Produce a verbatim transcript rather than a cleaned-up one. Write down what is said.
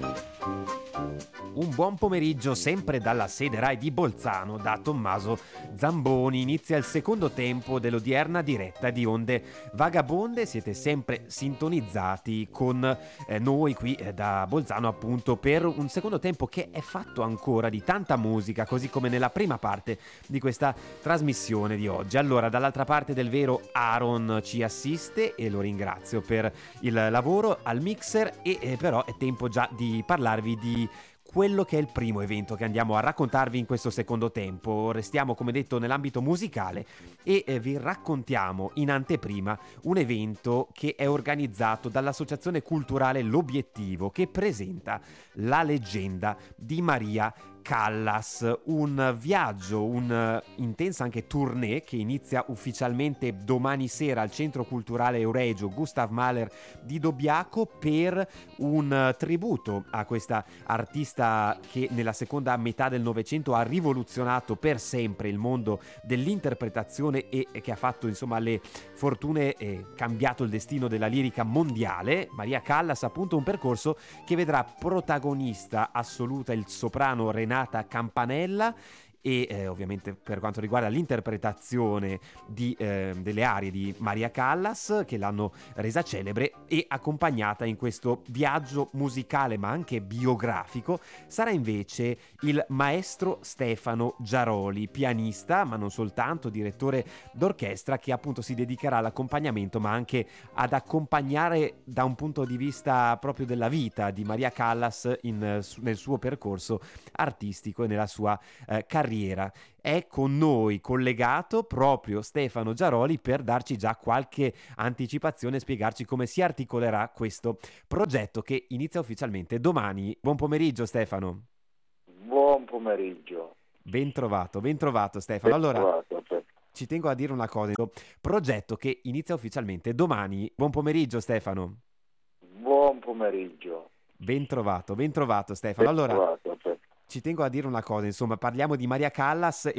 Un buon pomeriggio sempre dalla sede Rai di Bolzano da Tommaso Zamboni. Inizia il secondo tempo dell'odierna diretta di Onde Vagabonde. Siete sempre sintonizzati con eh, noi qui eh, da Bolzano, appunto, per un secondo tempo che è fatto ancora di tanta musica, così come nella prima parte di questa trasmissione di oggi. Allora, dall'altra parte del vero Aaron ci assiste e lo ringrazio per il lavoro al mixer e eh, però è tempo già di parlarvi di quello che è il primo evento che andiamo a raccontarvi in questo secondo tempo. Restiamo, come detto, nell'ambito musicale e eh, vi raccontiamo in anteprima un evento che è organizzato dall'associazione culturale L'Obiettivo, che presenta la leggenda di Maria Callas, un viaggio, un'intensa anche tournée che inizia ufficialmente domani sera al Centro Culturale Euregio Gustav Mahler di Dobbiaco per un tributo a questa artista che nella seconda metà del Novecento ha rivoluzionato per sempre il mondo dell'interpretazione e che ha fatto insomma le fortune e cambiato il destino della lirica mondiale. Maria Callas, appunto, un percorso che vedrà protagonista assoluta il soprano Renata Campanella e eh, ovviamente per quanto riguarda l'interpretazione di, eh, delle arie di Maria Callas, che l'hanno resa celebre, e accompagnata in questo viaggio musicale ma anche biografico sarà invece il maestro Stefano Giaroli, pianista ma non soltanto, direttore d'orchestra, che appunto si dedicherà all'accompagnamento ma anche ad accompagnare da un punto di vista proprio della vita di Maria Callas in, nel suo percorso artistico e nella sua eh, carriera. È con noi collegato proprio Stefano Giaroli per darci già qualche anticipazione e spiegarci come si articolerà questo progetto che inizia ufficialmente domani. Buon pomeriggio Stefano. Buon pomeriggio. Ben trovato, ben trovato Stefano. Ben allora, trovato. ci tengo a dire una cosa, progetto che inizia ufficialmente domani. Buon pomeriggio Stefano. Buon pomeriggio. Ben trovato, ben trovato Stefano. Ben allora, trovato. ci tengo a dire una cosa, insomma, parliamo di Maria Callas